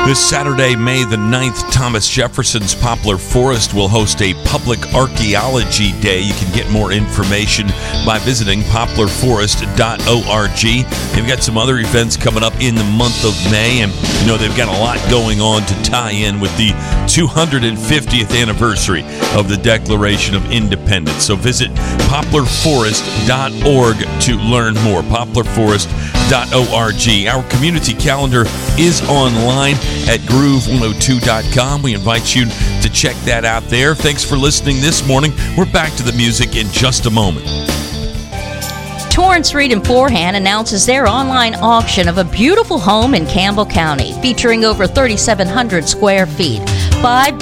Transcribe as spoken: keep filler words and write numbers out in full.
This Saturday, May the ninth, Thomas Jefferson's Poplar Forest will host a public archaeology day. You can get more information by visiting poplar forest dot org. They've got some other events coming up in the month of May, and you know they've got a lot going on to tie in with the two hundred fiftieth anniversary of the Declaration of Independence. So visit poplar forest dot org to learn more. poplar forest dot org. Our community calendar is online at groove one oh two dot com. We invite you to check that out there. Thanks for listening this morning. We're back to the music in just a moment. Torrance Reed and Forehand announces their online auction of a beautiful home in Campbell County featuring over thirty-seven hundred square feet. Five